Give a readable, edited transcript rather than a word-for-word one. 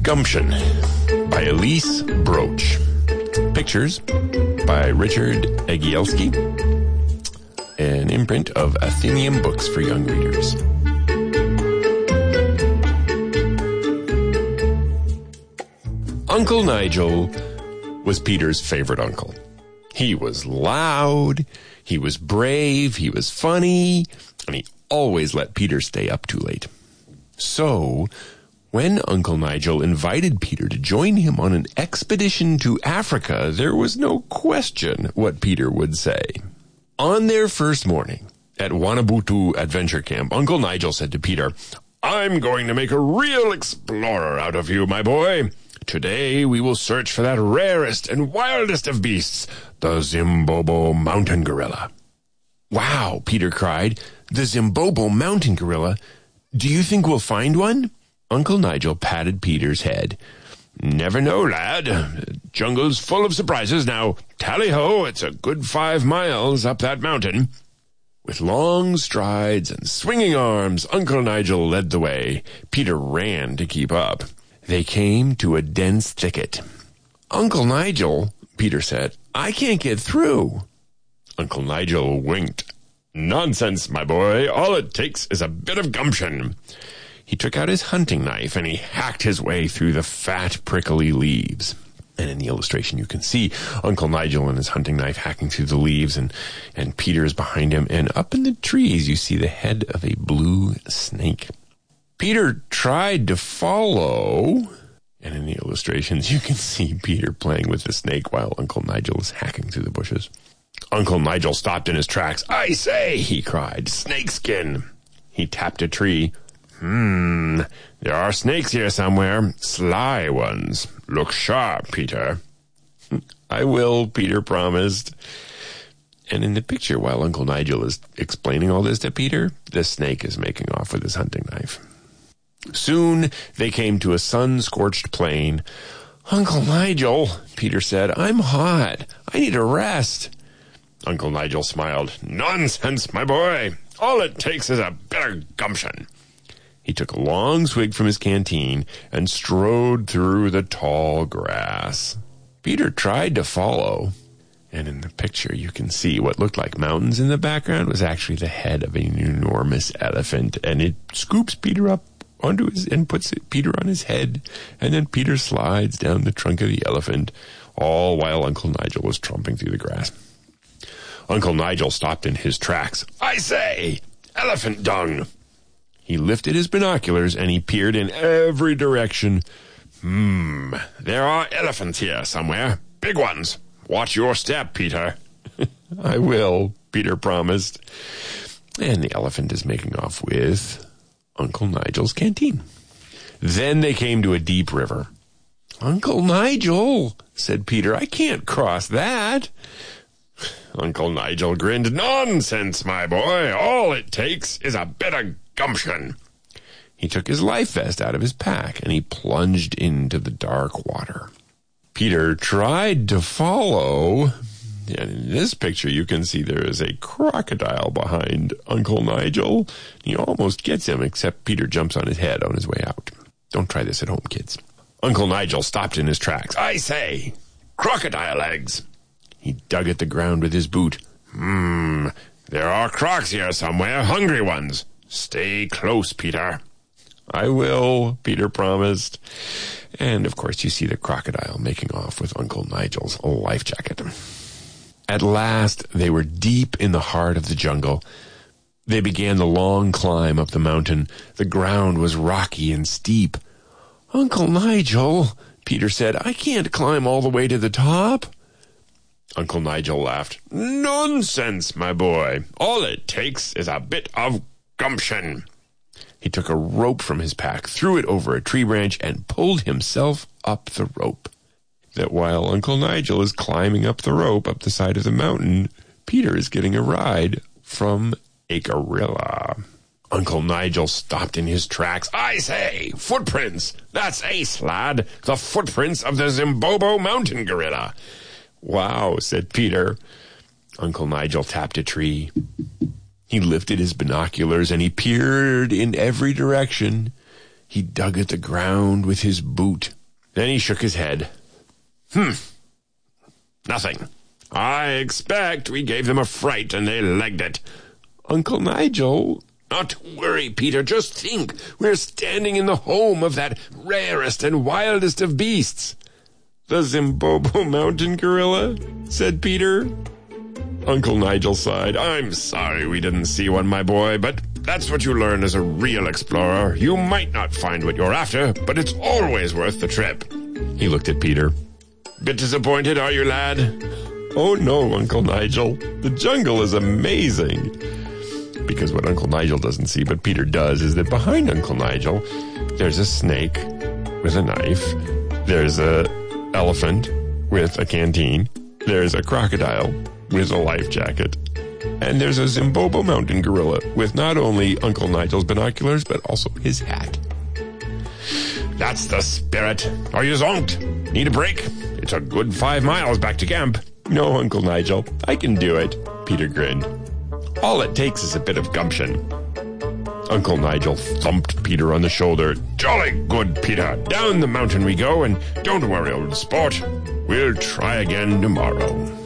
Gumption by Elise Broach. Pictures by Richard Agielski. An imprint of Athenaeum Books for Young Readers. Uncle Nigel was Peter's favorite uncle. He was loud, he was brave, he was funny, and he always let Peter stay up too late. So, when Uncle Nigel invited Peter to join him on an expedition to Africa, there was no question what Peter would say. On their first morning at Wanabutu Adventure Camp, Uncle Nigel said to Peter, "I'm going to make a real explorer out of you, my boy. Today we will search for that rarest and wildest of beasts, the Zimbobo mountain gorilla." "Wow," Peter cried, "the Zimbobo mountain gorilla? Do you think we'll find one?" Uncle Nigel patted Peter's head. "Never know, lad. Jungle's full of surprises. Now, tally-ho, it's a good 5 miles up that mountain." With long strides and swinging arms, Uncle Nigel led the way. Peter ran to keep up. They came to a dense thicket. "Uncle Nigel," Peter said, "I can't get through." Uncle Nigel winked. "Nonsense, my boy. All it takes is a bit of gumption." He took out his hunting knife and he hacked his way through the fat, prickly leaves. And in the illustration you can see Uncle Nigel and his hunting knife hacking through the leaves, and Peter is behind him. And up in the trees you see the head of a blue snake. Peter tried to follow, and in the illustrations you can see Peter playing with the snake while Uncle Nigel is hacking through the bushes. Uncle Nigel stopped in his tracks. "I say," he cried, "snakeskin." He tapped a tree. There are snakes here somewhere. Sly ones. Look sharp, Peter." "I will," Peter promised. And in the picture, while Uncle Nigel is explaining all this to Peter, the snake is making off with his hunting knife. Soon they came to a sun-scorched plain. "Uncle Nigel," Peter said, "I'm hot. I need a rest." Uncle Nigel smiled. "Nonsense, my boy. All it takes is a bit of gumption." He took a long swig from his canteen and strode through the tall grass. Peter tried to follow, and in the picture you can see what looked like mountains in the background was actually the head of an enormous elephant, and it scoops Peter up onto his and puts Peter on his head, and then Peter slides down the trunk of the elephant, all while Uncle Nigel was tromping through the grass. Uncle Nigel stopped in his tracks. "I say, elephant dung!" He lifted his binoculars and he peered in every direction. There are elephants here somewhere. Big ones. Watch your step, Peter." "I will," Peter promised. And the elephant is making off with Uncle Nigel's canteen. Then they came to a deep river. "Uncle Nigel," said Peter, "I can't cross that." Uncle Nigel grinned. "Nonsense, my boy. All it takes is a bit of gumption." He took his life vest out of his pack and he plunged into the dark water. Peter tried to follow, and in this picture you can see there is a crocodile behind Uncle Nigel. He almost gets him, except Peter jumps on his head on his way out. Don't try this at home, kids. Uncle Nigel stopped in his tracks. "I say, crocodile eggs." He dug at the ground with his boot. There are crocs here somewhere, hungry ones. Stay close, Peter." "I will," Peter promised. And, of course, you see the crocodile making off with Uncle Nigel's life jacket. At last, they were deep in the heart of the jungle. They began the long climb up the mountain. The ground was rocky and steep. "Uncle Nigel," Peter said, "I can't climb all the way to the top." Uncle Nigel laughed. "Nonsense, my boy. All it takes is a bit of gumption." He took a rope from his pack, threw it over a tree branch, and pulled himself up the rope. That while Uncle Nigel is climbing up the rope up the side of the mountain, Peter is getting a ride from a gorilla. Uncle Nigel stopped in his tracks. "I say, footprints! That's ace, lad! The footprints of the Zimbobo mountain gorilla!" "Wow," said Peter. Uncle Nigel tapped a tree. He lifted his binoculars and he peered in every direction. He dug at the ground with his boot. Then he shook his head. Nothing. I expect we gave them a fright and they legged it. Uncle Nigel... Not to worry, Peter. Just think. We're standing in the home of that rarest and wildest of beasts. The Zimbobo mountain gorilla, said Peter. Uncle Nigel sighed. I'm sorry we didn't see one, my boy, but that's what you learn as a real explorer. You might not find what you're after, but it's always worth the trip. He looked at Peter. Bit disappointed, are you, lad? Oh, no, Uncle Nigel. The jungle is amazing. Because what Uncle Nigel doesn't see, but Peter does, is that behind Uncle Nigel, there's a snake with a knife. There's a elephant with a canteen. There's a crocodile with a life jacket. And there's a Zimbobo mountain gorilla with not only Uncle Nigel's binoculars, but also his hat. That's the spirit. Are you zonked? Need a break? It's a good 5 miles back to camp. No, Uncle Nigel, I can do it, Peter grinned. All it takes is a bit of gumption. Uncle Nigel thumped Peter on the shoulder. Jolly good, Peter. Down the mountain we go, and don't worry, old sport. We'll try again tomorrow.